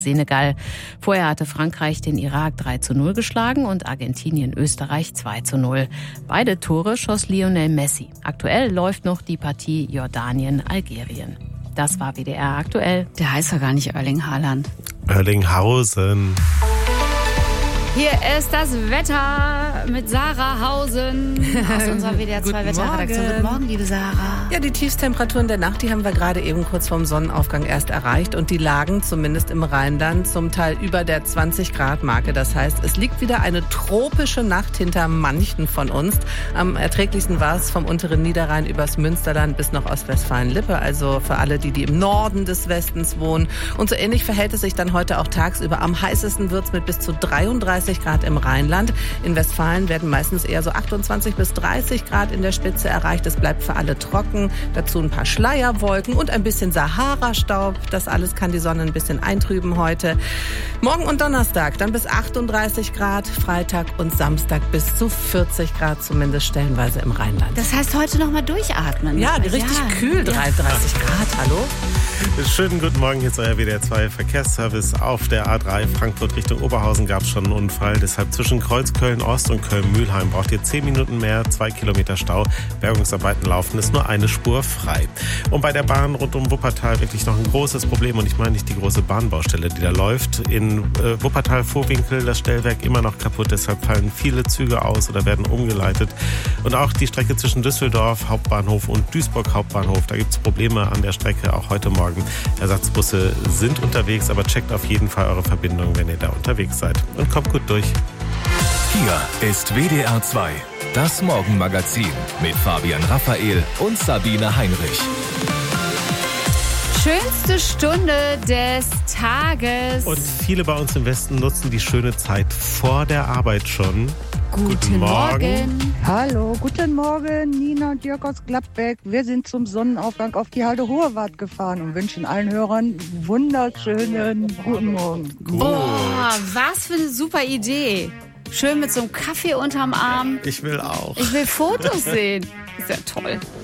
Senegal. Vorher hatte Frankreich den Irak 3:0 geschlagen und Argentinien Österreich 2:0. Beide Tore schoss Lionel Messi. Aktuell läuft noch die Partie Jordanien-Algerien. Das war WDR aktuell. Der heißt ja gar nicht Erling Haaland. Erlinghausen. Hier ist das Wetter mit Sarah Hausen aus unserer WDR 2 Wetterredaktion. Guten Morgen, liebe Sarah. Ja, die Tiefstemperaturen der Nacht, die haben wir gerade eben kurz vorm Sonnenaufgang erst erreicht und die lagen zumindest im Rheinland zum Teil über der 20-Grad-Marke. Das heißt, es liegt wieder eine tropische Nacht hinter manchen von uns. Am erträglichsten war es vom unteren Niederrhein übers Münsterland bis nach Ostwestfalen-Lippe, also für alle, die im Norden des Westens wohnen. Und so ähnlich verhält es sich dann heute auch tagsüber. Am heißesten wird's mit bis zu 33 Grad im Rheinland. In Westfalen werden meistens eher so 28 bis 30 Grad in der Spitze erreicht. Es bleibt für alle trocken. Dazu ein paar Schleierwolken und ein bisschen Sahara-Staub. Das alles kann die Sonne ein bisschen eintrüben heute. Morgen und Donnerstag dann bis 38 Grad. Freitag und Samstag bis zu 40 Grad, zumindest stellenweise im Rheinland. Das heißt, heute noch mal durchatmen. Ja, richtig kühl, 33 Grad. Hallo? Schönen guten Morgen, hier ist euer WDR 2 Verkehrsservice. Auf der A3 Frankfurt Richtung Oberhausen gab es schon einen Unfall. Deshalb zwischen Kreuzköln Ost und Köln-Mühlheim braucht ihr 10 Minuten mehr, 2 Kilometer Stau. Bergungsarbeiten laufen, ist nur eine Spur frei. Und bei der Bahn rund um Wuppertal wirklich noch ein großes Problem. Und ich meine nicht die große Bahnbaustelle, die da läuft. In Wuppertal-Vorwinkel, das Stellwerk immer noch kaputt. Deshalb fallen viele Züge aus oder werden umgeleitet. Und auch die Strecke zwischen Düsseldorf Hauptbahnhof und Duisburg Hauptbahnhof. Da gibt es Probleme an der Strecke, auch heute Morgen. Ersatzbusse sind unterwegs, aber checkt auf jeden Fall eure Verbindung, wenn ihr da unterwegs seid. Und kommt gut durch. Hier ist WDR 2, das Morgenmagazin mit Fabian Raphael und Sabine Heinrich. Schönste Stunde des Tages. Und viele bei uns im Westen nutzen die schöne Zeit vor der Arbeit schon. Guten Morgen. Hallo, guten Morgen, Nina und Jörg aus Gladbeck. Wir sind zum Sonnenaufgang auf die Halde Hohewart gefahren und wünschen allen Hörern wunderschönen guten Morgen. Boah, was für eine super Idee. Schön mit so einem Kaffee unterm Arm. Ich will auch. Ich will Fotos sehen. Ist ja toll.